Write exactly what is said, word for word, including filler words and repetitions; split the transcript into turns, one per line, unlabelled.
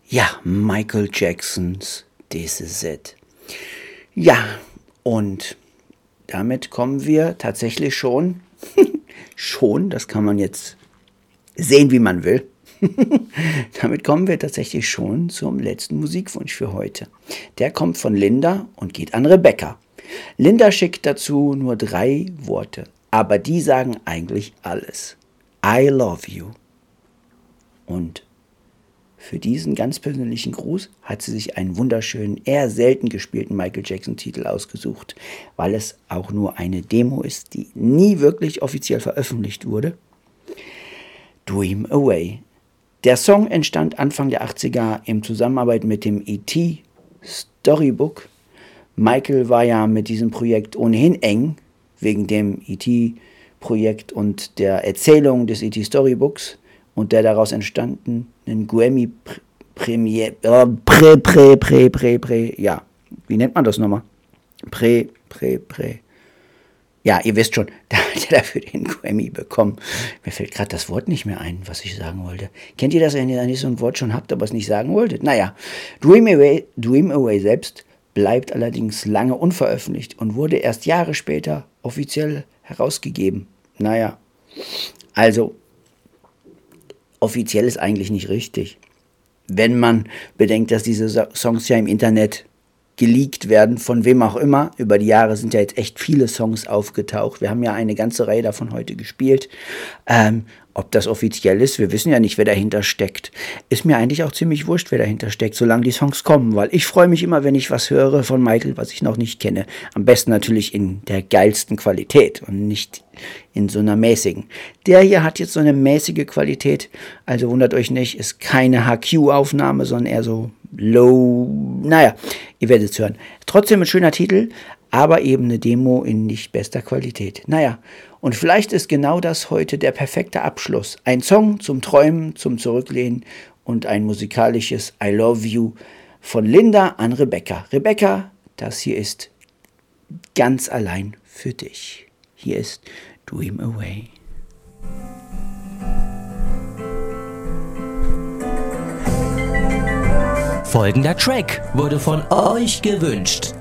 Ja, Michael Jacksons This Is It. Ja, und damit kommen wir tatsächlich schon, schon, das kann man jetzt sehen, wie man will, damit kommen wir tatsächlich schon zum letzten Musikwunsch für heute. Der kommt von Linda und geht an Rebecca. Linda schickt dazu nur drei Worte, aber die sagen eigentlich alles. I love you. Und für diesen ganz persönlichen Gruß hat sie sich einen wunderschönen, eher selten gespielten Michael Jackson-Titel ausgesucht, weil es auch nur eine Demo ist, die nie wirklich offiziell veröffentlicht wurde. Dream Away. Der Song entstand Anfang der achtziger in Zusammenarbeit mit dem E T Storybook. Michael war ja mit diesem Projekt ohnehin eng, wegen dem E T-Projekt und der Erzählung des E T Storybooks und der daraus entstandenen Grammy Premier, äh, Prä, Prä, Prä, Prä, Prä, ja, wie nennt man das nochmal? Prä, Prä, Prä. Ja, ihr wisst schon, da hat er dafür den Grammy bekommen. Mir fällt gerade das Wort nicht mehr ein, was ich sagen wollte. Kennt ihr das, wenn ihr nicht so ein Wort schon habt, aber es nicht sagen wolltet? Naja, Dream Away, Dream Away selbst bleibt allerdings lange unveröffentlicht und wurde erst Jahre später offiziell herausgegeben. Naja, also offiziell ist eigentlich nicht richtig. Wenn man bedenkt, dass diese Songs ja im Internet geleakt werden, von wem auch immer. Über die Jahre sind ja jetzt echt viele Songs aufgetaucht. Wir haben ja eine ganze Reihe davon heute gespielt. Ähm, ob das offiziell ist, wir wissen ja nicht, wer dahinter steckt. Ist mir eigentlich auch ziemlich wurscht, wer dahinter steckt, solange die Songs kommen, weil ich freue mich immer, wenn ich was höre von Michael, was ich noch nicht kenne. Am besten natürlich in der geilsten Qualität und nicht in so einer mäßigen. Der hier hat jetzt so eine mäßige Qualität, also wundert euch nicht, ist keine H Q-Aufnahme, sondern eher so low, naja, ihr werdet es hören. Trotzdem ein schöner Titel, aber eben eine Demo in nicht bester Qualität. Naja, und vielleicht ist genau das heute der perfekte Abschluss. Ein Song zum Träumen, zum Zurücklehnen und ein musikalisches I Love You von Linda an Rebecca. Rebecca, das hier ist ganz allein für dich. Hier ist Dream Away.
Folgender Track wurde von euch gewünscht.